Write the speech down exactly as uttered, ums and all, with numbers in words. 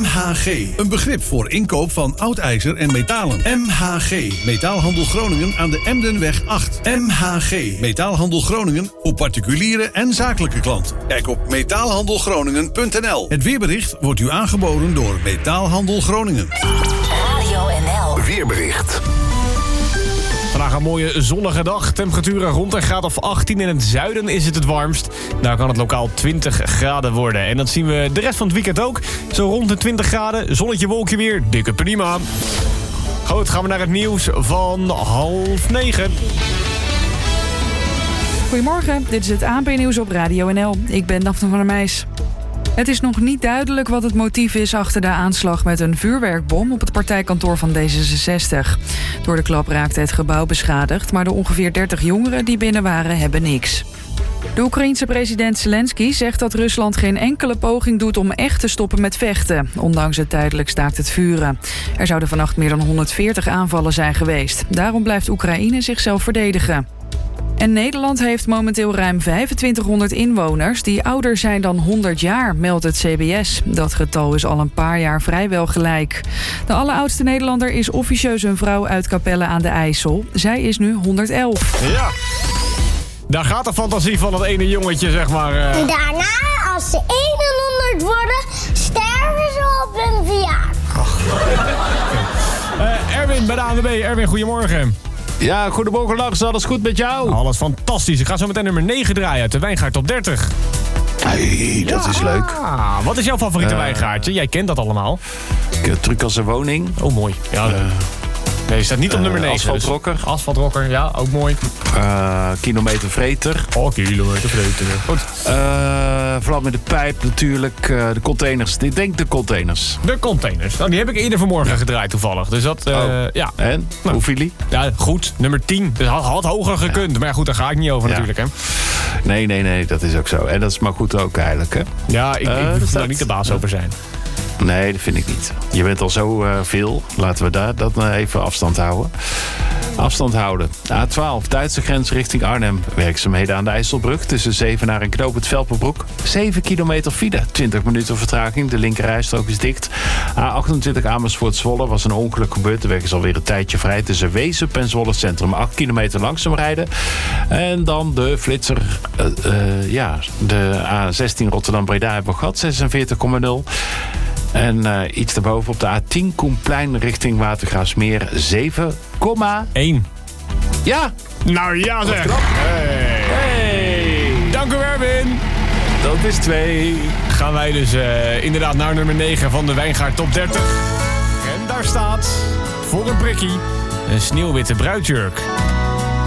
M H G, een begrip voor inkoop van oud ijzer en metalen. M H G, Metaalhandel Groningen aan de Emdenweg acht. M H G, Metaalhandel Groningen voor particuliere en zakelijke klanten. Kijk op metaalhandelgroningen punt n l. Het weerbericht wordt u aangeboden door Metaalhandel Groningen. Radio N L. Weerbericht. Vandaag een mooie zonnige dag. Temperaturen rond een graad of achttien. In het zuiden is het het warmst. Daar kan het lokaal twintig graden worden. En dat zien we de rest van het weekend ook. Zo rond de twintig graden. Zonnetje, wolkje weer. Dikke prima. Goed, gaan we naar het nieuws van half negen. Goedemorgen, dit is het A N P-nieuws op Radio N L. Ik ben Daphne van der Meijs. Het is nog niet duidelijk wat het motief is achter de aanslag met een vuurwerkbom op het partijkantoor van D zesenzestig. Door de klap raakte het gebouw beschadigd, maar de ongeveer dertig jongeren die binnen waren hebben niks. De Oekraïense president Zelensky zegt dat Rusland geen enkele poging doet om echt te stoppen met vechten, ondanks het tijdelijk staakt het vuren. Er zouden vannacht meer dan honderdveertig aanvallen zijn geweest. Daarom blijft Oekraïne zichzelf verdedigen. En Nederland heeft momenteel ruim vijfentwintighonderd inwoners die ouder zijn dan honderd jaar, meldt het C B S. Dat getal is al een paar jaar vrijwel gelijk. De alleroudste Nederlander is officieus een vrouw uit Capelle aan de IJssel. Zij is nu honderdelf. Ja, daar gaat de fantasie van dat ene jongetje, zeg maar. Uh... Daarna, als ze eenenhonderd worden, sterven ze op hun verjaardag. uh, Erwin bij de A N W B. Erwin, goedemorgen. Ja, goedemorgen Lars, alles goed met jou? Alles fantastisch. Ik ga zo meteen nummer negen draaien uit de Wijngaard Top dertig. Hey, dat ja. is leuk. Ah, wat is jouw favoriete uh, wijngaardje? Jij kent dat allemaal. Truc als een woning. Oh, mooi. Ja, uh, nee, je staat niet op nummer negen. Asfaltrocker. Dus. Asfaltrocker, ja, ook mooi. Uh, kilometer vreter. Oh, kilometer vreter. Goed. Uh, Vlam in de pijp natuurlijk. Uh, de containers. Ik denk de containers. De containers. Nou, die heb ik eerder vanmorgen gedraaid toevallig. Dus dat, uh, oh. ja. En? Nou. Hoe viel die? Ja, goed. Nummer tien. Dus had, had hoger gekund. Ja. Maar goed, daar ga ik niet over ja. natuurlijk, hè. Nee, nee, nee. Dat is ook zo. En dat is maar goed ook eigenlijk, hè. Ja, ik, uh, ik moet daar niet de baas over zijn. Nee, dat vind ik niet. Je bent al zo uh, veel. Laten we daar dat uh, even afstand houden. Afstand houden. A twaalf, Duitse grens richting Arnhem. Werkzaamheden aan de IJsselbrug tussen Zevenaar en knooppunt Velpenbroek. zeven kilometer file, twintig minuten vertraging. De linkerrijstrook is dicht. A achtentwintig Amersfoort-Zwolle was een ongeluk gebeurd. De weg is alweer een tijdje vrij tussen Weesup en Zwolle Centrum. acht kilometer langzaam rijden. En dan de flitser. Uh, uh, ja, de A zestien Rotterdam-Breda hebben we gehad. zesenveertig komma nul. En uh, iets daarboven op de A tien Koenplein richting Watergraafsmeer zeven komma één. Ja! Nou ja zeg! Hey. Hey. Dank u Erwin! Dat is twee. Gaan wij dus uh, inderdaad naar nummer negen van de Wijngaard Top dertig. En daar staat, voor een prikkie, een sneeuwwitte bruidsjurk.